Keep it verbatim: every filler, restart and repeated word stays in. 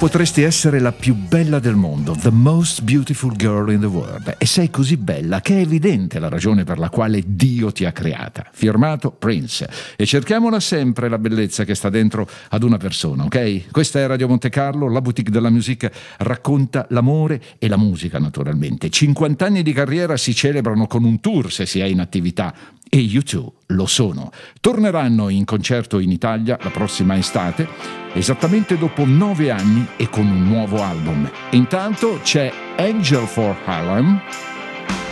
Potresti essere la più bella del mondo, the most beautiful girl in the world, e sei così bella che è evidente la ragione per la quale Dio ti ha creata. Firmato Prince. E cerchiamola sempre la bellezza che sta dentro ad una persona, ok? Questa è Radio Monte Carlo, la boutique della musica racconta l'amore e la musica naturalmente. cinquanta anni di carriera si celebrano con un tour se si è in attività. E U due lo sono. Torneranno in concerto in Italia la prossima estate, esattamente dopo nove anni e con un nuovo album. Intanto c'è Angel for Harlem,